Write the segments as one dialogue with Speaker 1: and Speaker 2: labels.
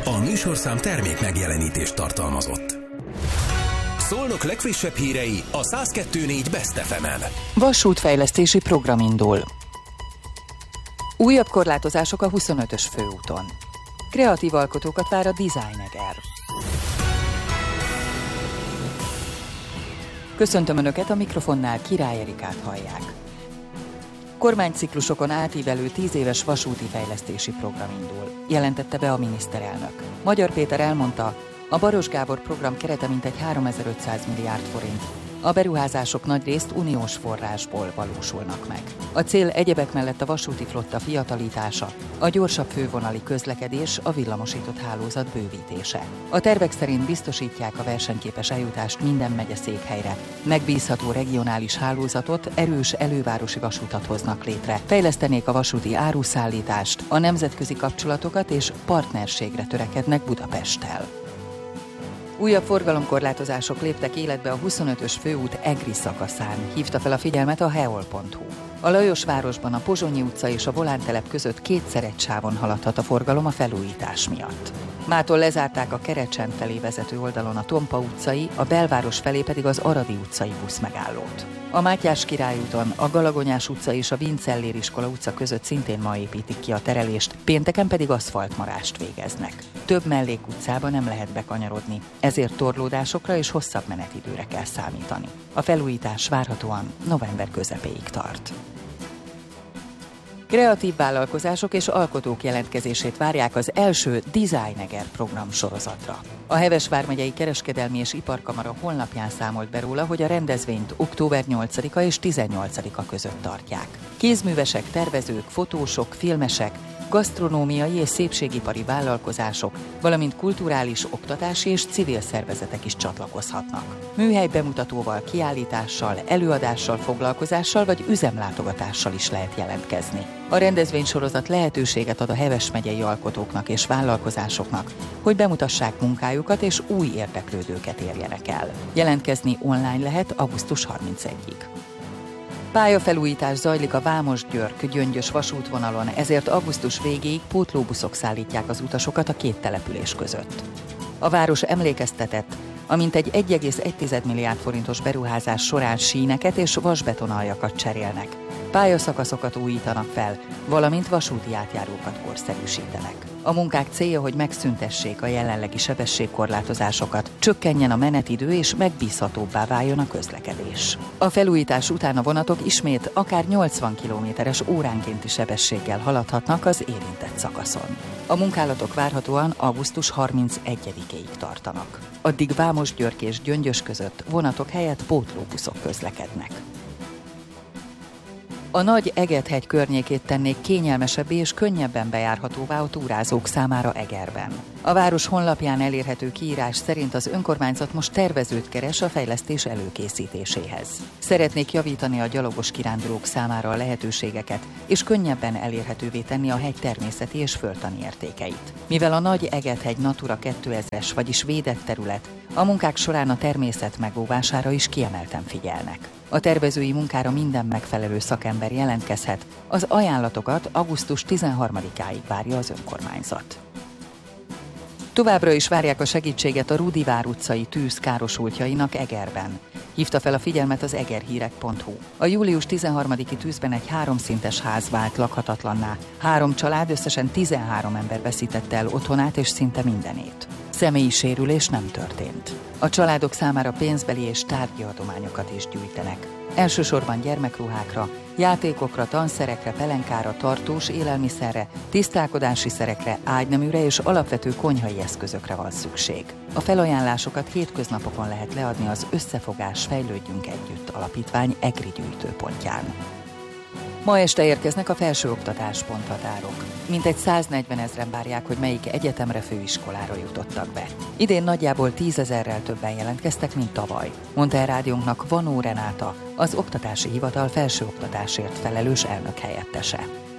Speaker 1: A műsorszám termék megjelenítést tartalmazott. Szolnok legfrissebb hírei a 102.4 Best FM-en.
Speaker 2: Vasútfejlesztési program indul. Újabb korlátozások a 25-ös főúton. Kreatív alkotókat vár a Designeger. Köszöntöm Önöket, a mikrofonnál Király Erikát hallják. Kormányciklusokon átívelő 10 éves vasúti fejlesztési program indul, jelentette be a miniszterelnök. Magyar Péter elmondta, a Baross Gábor program kerete mintegy 3500 milliárd forint. A beruházások nagyrészt uniós forrásból valósulnak meg. A cél egyebek mellett a vasúti flotta fiatalítása, a gyorsabb fővonali közlekedés, a villamosított hálózat bővítése. A tervek szerint biztosítják a versenyképes eljutást minden megyeszékhelyre, megbízható regionális hálózatot, erős elővárosi vasutat hoznak létre, fejlesztenék a vasúti áruszállítást, a nemzetközi kapcsolatokat és partnerségre törekednek Budapesttel. Újabb forgalomkorlátozások léptek életbe a 25-ös főút Egri szakaszán, hívta fel a figyelmet a heol.hu. A Lajosvárosban a Pozsonyi utca és a Volántelep között kétszer egy sávon haladhat a forgalom a felújítás miatt. Mától lezárták a Kerecsen felé vezető oldalon a Tompa utcai, a Belváros felé pedig az Aradi utcai buszmegállót. A Mátyás Király úton, a Galagonyás utca és a Vincellér iskola utca között szintén ma építik ki a terelést, pénteken pedig aszfaltmarást végeznek. Több mellékutcába nem lehet bekanyarodni, ezért torlódásokra és hosszabb menetidőre kell számítani. A felújítás várhatóan november közepéig tart. Kreatív vállalkozások és alkotók jelentkezését várják az első Designeger program sorozatra. A Heves vármegyei kereskedelmi és iparkamara honlapján számolt be róla, hogy a rendezvényt október 8-a és 18-a között tartják. Kézművesek, tervezők, fotósok, filmesek, gasztronómiai és szépségipari vállalkozások, valamint kulturális, oktatási és civil szervezetek is csatlakozhatnak. Műhely bemutatóval, kiállítással, előadással, foglalkozással vagy üzemlátogatással is lehet jelentkezni. A rendezvénysorozat lehetőséget ad a Heves megyei alkotóknak és vállalkozásoknak, hogy bemutassák munkájukat és új érdeklődőket érjenek el. Jelentkezni online lehet augusztus 31-ig. Pályafelújítás zajlik a Vámos-Györk-Gyöngyös vasútvonalon, ezért augusztus végéig pótlóbuszok szállítják az utasokat a két település között. A város emlékeztetett, a mintegy 1,1 milliárd forintos beruházás során síneket és vasbetonaljakat cserélnek, pályaszakaszokat újítanak fel, valamint vasúti átjárókat korszerűsítenek. A munkák célja, hogy megszüntessék a jelenlegi sebességkorlátozásokat, csökkenjen a menetidő és megbízhatóbbá váljon a közlekedés. A felújítás után a vonatok ismét akár 80 km/h óránkénti sebességgel haladhatnak az érintett szakaszon. A munkálatok várhatóan augusztus 31-ig tartanak. Addig Vámos-Györk és Gyöngyös között vonatok helyett pótlóbuszok közlekednek. A Nagy Eget-hegy környékét tennék kényelmesebbé és könnyebben bejárhatóvá a túrázók számára Egerben. A város honlapján elérhető kiírás szerint az önkormányzat most tervezőt keres a fejlesztés előkészítéséhez. Szeretnék javítani a gyalogos kirándulók számára a lehetőségeket, és könnyebben elérhetővé tenni a hegy természeti és földtani értékeit. Mivel a Nagy Eget-hegy Natura 2000-es, vagyis védett terület, a munkák során a természet megóvására is kiemelten figyelnek. A tervezői munkára minden megfelelő szakember jelentkezhet, az ajánlatokat augusztus 13-áig várja az önkormányzat. Továbbra is várják a segítséget a Rudivár utcai tűz károsultjainak Egerben, hívta fel a figyelmet az egerhírek.hu. A július 13-i tűzben egy 3 szintes ház vált lakhatatlanná. 3 család, összesen 13 ember veszítette el otthonát és szinte mindenét. Személyi sérülés nem történt. A családok számára pénzbeli és tárgyi adományokat is gyűjtenek. Elsősorban gyermekruhákra, játékokra, tanszerekre, pelenkára, tartós élelmiszerre, tisztálkodási szerekre, ágyneműre és alapvető konyhai eszközökre van szükség. A felajánlásokat hétköznapokon lehet leadni az Összefogás Fejlődjünk Együtt alapítvány egri gyűjtőpontján. Ma este érkeznek a felsőoktatás ponthatárok. Mintegy 140 000 várják, hogy melyik egyetemre, főiskolára jutottak be. Idén nagyjából 10 000-rel többen jelentkeztek, mint tavaly, mondta el rádiónknak Vanó Renáta, az Oktatási Hivatal felsőoktatásért felelős elnök helyettese.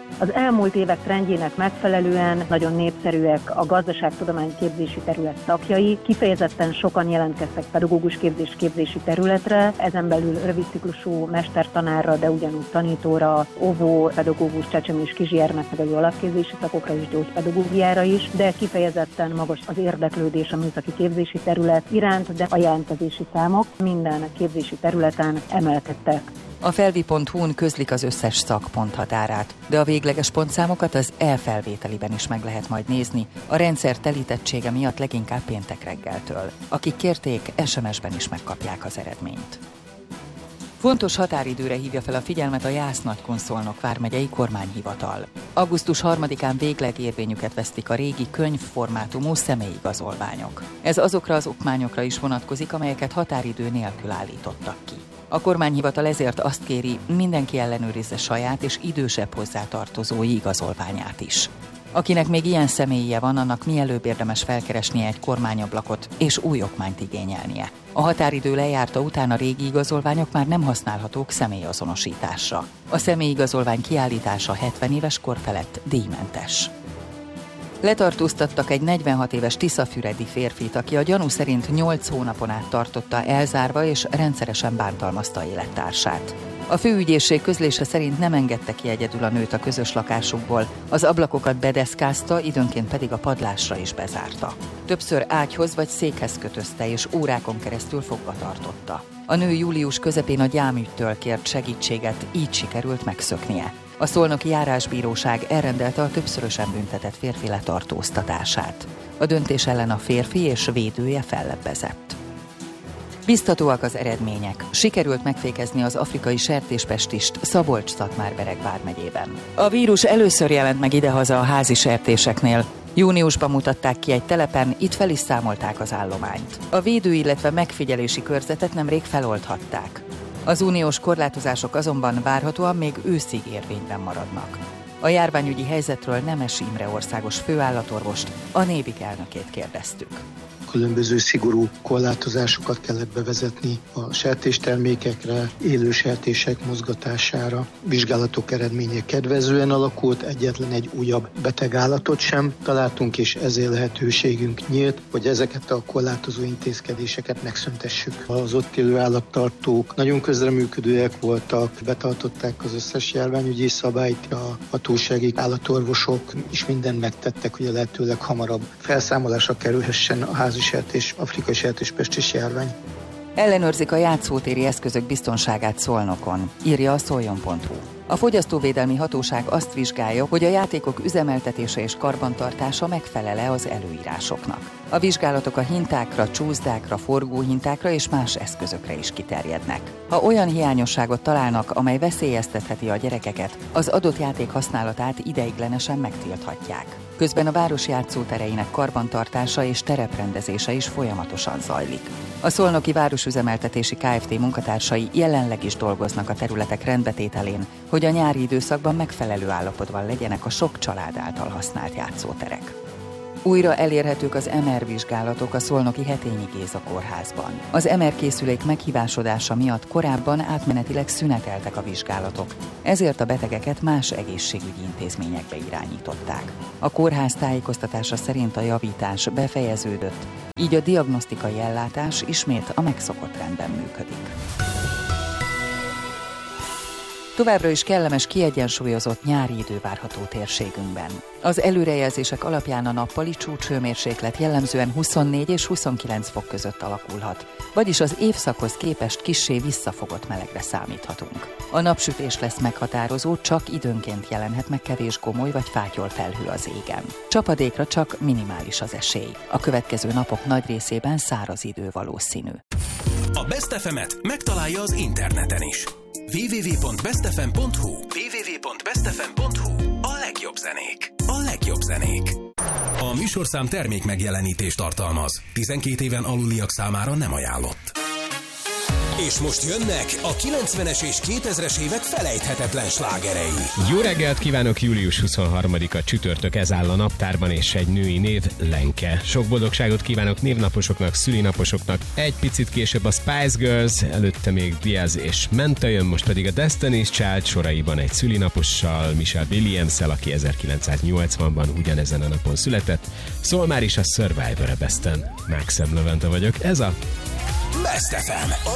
Speaker 3: Az elmúlt évek trendjének megfelelően nagyon népszerűek a gazdaságtudomány képzési terület szakjai, kifejezetten sokan jelentkeztek pedagógus képzési területre, ezen belül rövidciklusú mestertanárra, de ugyanúgy tanítóra, óvó, pedagógus, csecsemő és kisgyermeknevelő alapképzési szakokra és gyógypedagógiára is, de kifejezetten magas az érdeklődés a műszaki képzési terület iránt, de a jelentkezési számok minden képzési területen emelkedtek.
Speaker 2: A felvi.hu-n közlik az összes szakponthatárát, de a végleges pontszámokat az e-felvételiben is meg lehet majd nézni, a rendszer telítettsége miatt leginkább péntek reggeltől. Akik kérték, SMS-ben is megkapják az eredményt. Fontos határidőre hívja fel a figyelmet a Jász-Nagykun-Szolnok vármegyei kormányhivatal. Augusztus 3-án végleg érvényüket vesztik a régi könyvformátumú személyigazolványok. Ez azokra az okmányokra is vonatkozik, amelyeket határidő nélkül állítottak ki. A kormányhivatal ezért azt kéri, mindenki ellenőrizze saját és idősebb hozzátartozói igazolványát is. Akinek még ilyen személyie van, annak mielőbb érdemes felkeresnie egy kormányablakot és új okmányt igényelnie. A határidő lejárta után a régi igazolványok már nem használhatók személyazonosításra. A személyigazolvány kiállítása 70 éves kor felett díjmentes. Letartóztattak egy 46 éves tiszafüredi férfit, aki a gyanú szerint 8 hónapon át tartotta elzárva és rendszeresen bántalmazta élettársát. A főügyészség közlése szerint nem engedte ki egyedül a nőt a közös lakásukból, az ablakokat bedeszkázta, időnként pedig a padlásra is bezárta. Többször ágyhoz vagy székhez kötözte és órákon keresztül fogva tartotta. A nő július közepén a gyámügytől kért segítséget, így sikerült megszöknie. A szolnoki járásbíróság elrendelte a többszörösen büntetett férfi letartóztatását. A döntés ellen a férfi és védője fellebbezett. Biztatóak az eredmények. Sikerült megfékezni az afrikai sertéspestist Szabolcs-Szatmár-Bereg vármegyében. A vírus először jelent meg idehaza a házi sertéseknél. Júniusban mutatták ki egy telepen, itt fel is számolták az állományt. A védő, illetve megfigyelési körzetet nemrég feloldhatták. Az uniós korlátozások azonban várhatóan még őszig érvényben maradnak. A járványügyi helyzetről Nemes Imre országos főállatorvost, a Nébik elnökét kérdeztük.
Speaker 4: Különböző szigorú korlátozásokat kellett bevezetni a sertéstermékekre, élő sertések mozgatására. Vizsgálatok eredménye kedvezően alakult, egyetlen egy újabb betegállatot sem találtunk, és ezért lehetőségünk nyílt, hogy ezeket a korlátozó intézkedéseket megszüntessük. Az ott élő állattartók nagyon közreműködőek voltak, betartották az összes járványügyi szabályt, a hatósági állatorvosok is mindent megtettek, hogy a lehetőleg hamarabb felszámolásra kerülhessen a házi sertés, afrikai sertéspestis járvány.
Speaker 2: Ellenőrzik a játszótéri eszközök biztonságát Szolnokon, írja a szoljon.hu. A fogyasztóvédelmi hatóság azt vizsgálja, hogy a játékok üzemeltetése és karbantartása megfelel-e az előírásoknak. A vizsgálatok a hintákra, csúszdákra, forgóhintákra és más eszközökre is kiterjednek. Ha olyan hiányosságot találnak, amely veszélyeztetheti a gyerekeket, az adott játék használatát ideiglenesen megtilthatják. Közben a város játszótereinek karbantartása és tereprendezése is folyamatosan zajlik. A Szolnoki Városüzemeltetési Kft. Munkatársai jelenleg is dolgoznak a területek rendbetételén, hogy a nyári időszakban megfelelő állapotban legyenek a sok család által használt játszóterek. Újra elérhetők az MR vizsgálatok a szolnoki Hetényi Géza kórházban. Az MR készülék meghibásodása miatt korábban átmenetileg szüneteltek a vizsgálatok, ezért a betegeket más egészségügyi intézményekbe irányították. A kórház tájékoztatása szerint a javítás befejeződött, így a diagnosztikai ellátás ismét a megszokott rendben működik. Továbbra is kellemes, kiegyensúlyozott nyári idő várható térségünkben. Az előrejelzések alapján a nappali csúcshőmérséklet jellemzően 24 és 29 fok között alakulhat, vagyis az évszakhoz képest kissé visszafogott melegre számíthatunk. A napsütés lesz meghatározó, csak időnként jelenhet meg kevés gomoly vagy fátyol felhő az égen. Csapadékra csak minimális az esély. A következő napok nagy részében száraz idő valószínű.
Speaker 1: A Best FM-et megtalálja az interneten is. www.bestfm.hu A legjobb zenék. A legjobb zenék. A műsorszám termék megjelenítést tartalmaz. 12 éven aluliak számára nem ajánlott. És most jönnek a 90-es és 2000-es évek felejthetetlen slágerei.
Speaker 5: Jó reggelt kívánok, július 23-a csütörtök, ez áll a naptárban, és egy női név Lenke. Sok boldogságot kívánok névnaposoknak, szülinaposoknak. Egy picit később a Spice Girls, előtte még Diaz és Menta jön, most pedig a Destiny's Child soraiban egy szülinapossal, Michelle Williams-el, aki 1980-ban ugyanezen a napon született. Szól már is a Survivor-e Besten. Mákszem Levente vagyok, ez a
Speaker 1: Best FM, a